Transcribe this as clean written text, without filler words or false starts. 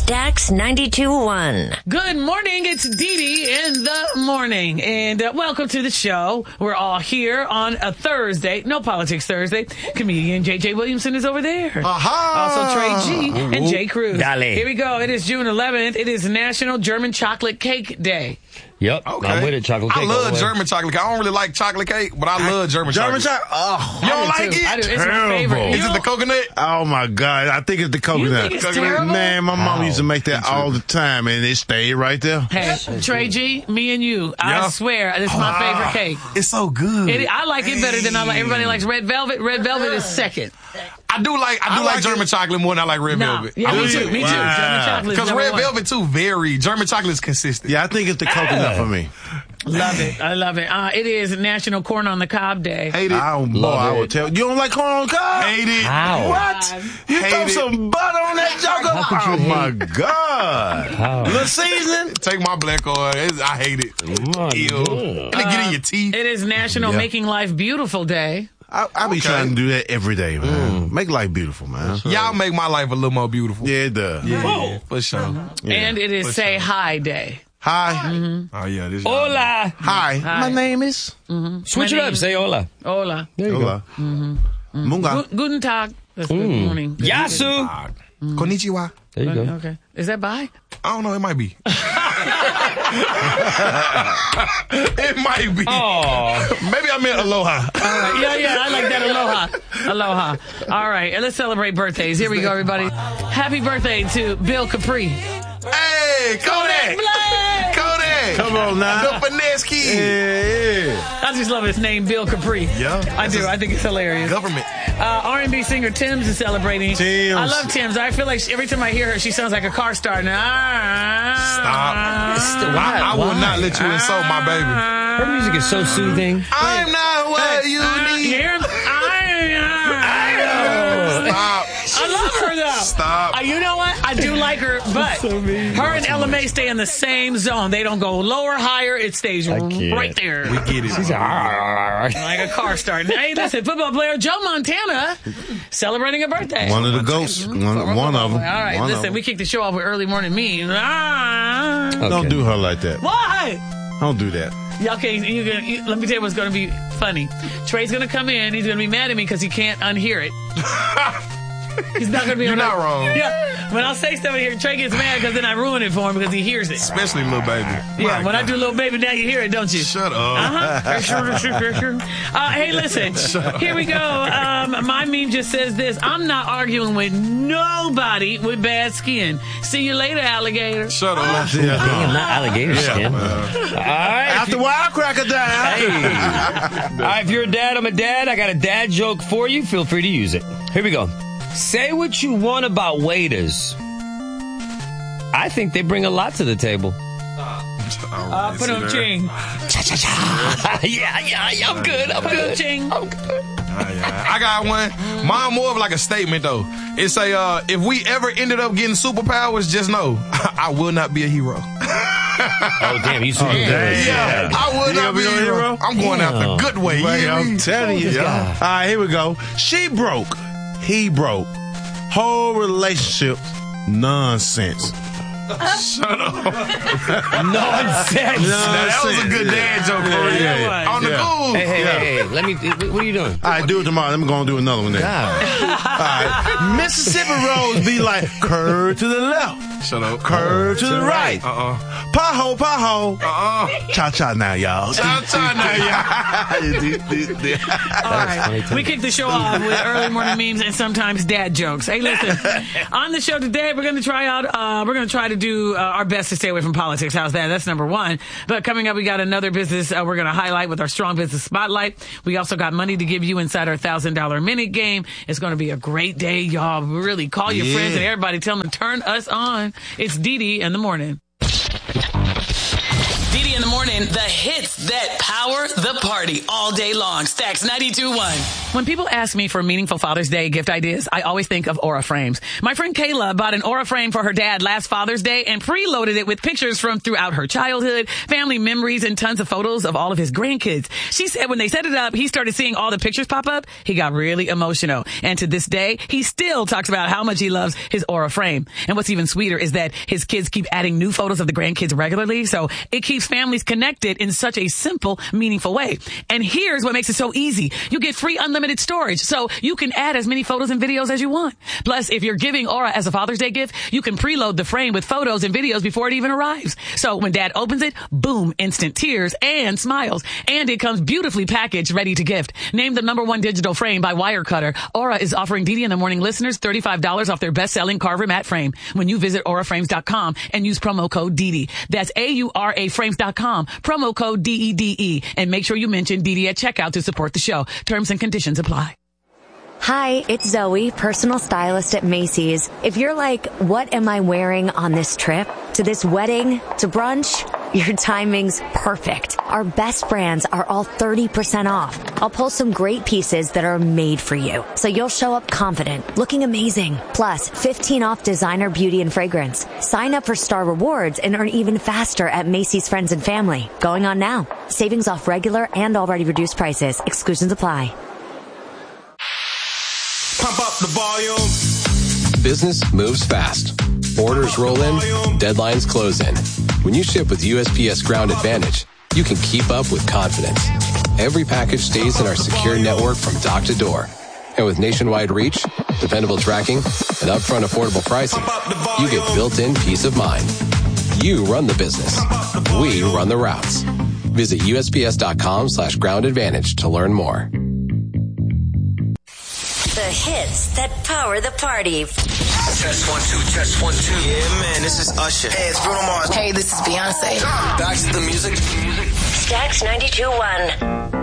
Stax 92.1. Good morning. It's Dee Dee in the morning. And welcome to the show. We're all here on a Thursday. No Politics Thursday. Comedian J.J. Williamson is over there. Aha! Also Trey G and Jay Cruz. Dale. Here we go. It is June 11th. It is National German Chocolate Cake Day. Yep, Okay. I'm with it. Chocolate cake. I love German chocolate cake. I don't really like chocolate cake, but I love German chocolate. Oh, You don't like too. it? I do. It's my Terrible. favorite. Is it the coconut? oh my God. I think it's the coconut. think it's terrible? Man, my mom used to make that all the time, and it stayed right there. Hey, Trey G, me and you. I Yeah. swear, it's my favorite cake. It's so good. I like it better than I like. Everybody likes red velvet. Red velvet is second. I do like German chocolate more than I like red velvet. Yeah, me too. Me too. Wow. German chocolate is Because number red one. velvet too vary. German chocolate is consistent. Yeah, I think it's the coconut for me. Love it. I love it. It is National Corn on the Cob Day. Hate it. I would tell you. You don't like corn on the cob? Hate it. How? What? You Hate throw it. some butter on that joker? How could you Oh my hate? God. How? Little seasoning? Take my black oil. I hate it. My Ew. God. And it get in your teeth. It is National Yeah. Making Life Beautiful Day. I be trying to do that every day, man. Make life beautiful, man. Y'all make my life a little more beautiful. Yeah, it does. Yeah, for sure. And it is Say Hi Day. Hi. Oh yeah, this. Hola. Hi. My name is Switch it up. Say hola. Hola. There you Hola. Munga. Guten Tag. That's good morning. go. Yasu. Konnichiwa. There you go. Okay. Is that bye? I don't know. It might be. It might be. Oh. Maybe I meant aloha. All right. Yeah, I like that. Aloha. All right. And let's celebrate birthdays. Here we go, everybody. Happy birthday to Bill Capri. Hey, Kodak. Blake! Kodak. Come on now. The finesse kid. Yeah. I just love his name, Bill Capri. Yeah. I do. I think it's hilarious. Government. R&B singer Tim's is celebrating. Tim's. I love Tim's. I feel like every time I hear her, she sounds like a car starting. Stop. I will not let you insult my baby. Her music is so soothing. I'm not what you You need. hear him? Stop. I love her though. Stop. You know what? I do like her, but her and LMA stay in the same zone. They don't go lower, higher. It stays right there. We get it. She's Like a car starting. Hey, listen, football player Joe Montana celebrating a birthday. One of the ghosts. One of them. All right, One of listen, them. we kick the show off with early morning memes. Don't do her like that. Why? Don't do that. Yeah, okay, let me tell you what's going to be funny. Trey's going to come in. He's going to be mad at me because he can't unhear it. He's not going to be. You're not wrong. Yeah, when I'll say stuff in here, Trey gets mad because then I ruin it for him because he hears it. Especially little baby. Yeah, My when I God. do Little Baby, now you hear it, don't you? Shut up. Hey, listen. Here we go. My meme just says this. I'm not arguing with nobody with bad skin. See you later, alligator. Shut up. Damn, not alligator skin. All right. After Wirecracker died. Hey. All right, if you're a dad, I'm a dad. I got a dad joke for you. Feel free to use it. Here we go. Say what you want about waiters. I think they bring a lot to the table. Put on ching. Yeah, I'm good. I'm good. Ching. I got one. Mine more of like a statement though. It's a if we ever ended up getting superpowers, just know I will not be a hero. Oh, damn, you super good. Yeah, I will not be a hero. I'm going out the good way. You Wait, hear I'm me? telling you. guy. All right, here we go. She broke. He broke. Whole relationship. Nonsense. Shut up. Nonsense. That was a good dad joke for you. Yeah. On the cool. Hey, let me. What are you doing? All right, do it tomorrow. I'm going to do another one then. God. All right. Mississippi roads be like curve to the left, Shut up. curve to the right. Pothole, pothole. Cha-cha now, y'all. Cha-cha All right. We kick the show off with early morning memes and sometimes dad jokes. Hey, listen. On the show today, we're going to try to do our best to stay away from politics. How's that? That's number one. But coming up, we got another business we're going to highlight with our Strong Business Spotlight. We also got money to give you inside our $1,000 minute game. It's going to be a great day, y'all. Really call your friends and everybody. Tell them to turn us on. It's Dee Dee in the morning. Dee Dee in the morning, the hits that power the party all day long. Stacks 92.1. When people ask me for meaningful Father's Day gift ideas, I always think of Aura frames. My friend Kayla bought an Aura frame for her dad last Father's Day and preloaded it with pictures from throughout her childhood, family memories, and tons of photos of all of his grandkids. She said when they set it up, he started seeing all the pictures pop up. He got really emotional. And to this day, he still talks about how much he loves his Aura frame. And what's even sweeter is that his kids keep adding new photos of the grandkids regularly, so it keeps families connected in such a simple, meaningful way. And here's what makes it so easy. You get free unlimited storage, so you can add as many photos and videos as you want. Plus, if you're giving Aura as a Father's Day gift, you can preload the frame with photos and videos before it even arrives. So when Dad opens it, boom, instant tears and smiles. And it comes beautifully packaged, ready to gift. Named the #1 digital frame by Wirecutter, Aura is offering DD in the Morning listeners $35 off their best-selling Carver matte frame when you visit auraframes.com and use promo code DD. That's AURAFrames.com, promo code DEDE. And make sure you mention DD at checkout to support the show. Terms and conditions apply. Hi, it's Zoe, personal stylist at Macy's. If you're like, what am I wearing on this trip? To this wedding? To brunch? Your timing's perfect. Our best brands are all 30% off. I'll pull some great pieces that are made for you, so you'll show up confident, looking amazing. Plus, 15 off designer beauty and fragrance. Sign up for Star Rewards and earn even faster at Macy's Friends and Family. Going on now. Savings off regular and already reduced prices. Exclusions apply. Pump up the volume. Business moves fast. Orders roll in, deadlines close in. When you ship with USPS Ground Advantage, you can keep up with confidence. Every package stays in our secure network from dock to door. And with nationwide reach, dependable tracking, and upfront affordable pricing, you get built-in peace of mind. You run the business. We run the routes. Visit USPS.com/Ground Advantage to learn more. The hits that power the party. Test 1 2, test 1 2. Yeah, man, this is Usher. Hey, it's Bruno Mars. Hey, this is Beyonce. That's the music. Stacks 92.1.